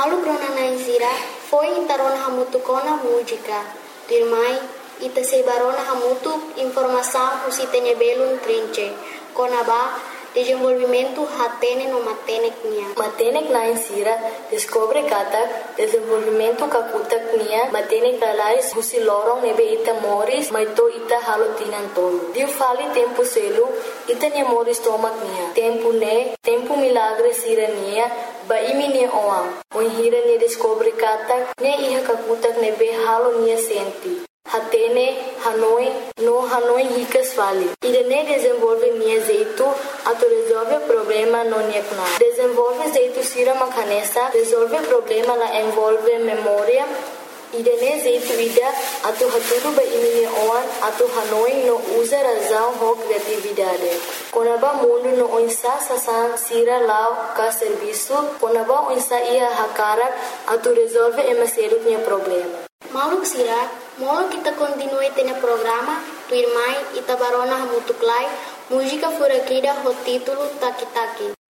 Malu grona na insira foi intarona hamutu kona música. Dirmai ita sebarona hamutu informação usitene belun trinche. Kona ba desenvolvimento hatene no matenek nia. Matenek na insira descobre kata desenvolvimento kakutak nia matenek lalais husi lorong nebe ita moris maito ita halotinan tolo. Diu fali tempo selu ita nia moris tomak nia. Tempo milagre sira nia ba imi nia oang. Oi hira nia descobre kata ne iha kakutak nebe halo nia senti. Hatene, Hanoi ricas fali. Irene desenvolve nia jeito, ato resolve problema no nia kuna. Desenvolve jeito sira makanesa, resolve problema la envolve memória. Irene jeito ida, ato haturu ba imini oan, ato Hanoi no usa razão ho criatividade. Konaba mundo no onsa sasan sira lao ka serviço, konaba onsa ia hakarak, ato resolve emaseru nia problema. Maluk sira, molo kita continue tene programa, tu irmai ita barona hamutuklai, música furakida ho título Taki Taki.